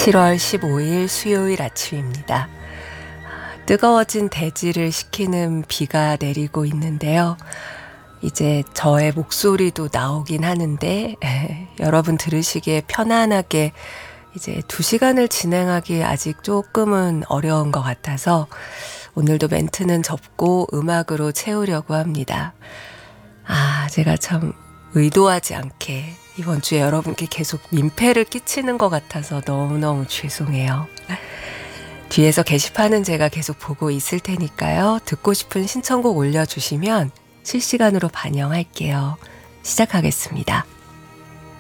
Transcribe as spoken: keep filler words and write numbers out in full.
칠월 십오일 수요일 아침입니다. 뜨거워진 대지를 식히는 비가 내리고 있는데요. 이제 저의 목소리도 나오긴 하는데 에, 여러분 들으시기에 편안하게 이제 두 시간을 진행하기 아직 조금은 어려운 것 같아서 오늘도 멘트는 접고 음악으로 채우려고 합니다. 아, 제가 참 의도하지 않게 이번 주에 여러분께 계속 민폐를 끼치는 것 같아서 너무너무 죄송해요. 뒤에서 게시판은 제가 계속 보고 있을 테니까요. 듣고 싶은 신청곡 올려주시면 실시간으로 반영할게요. 시작하겠습니다.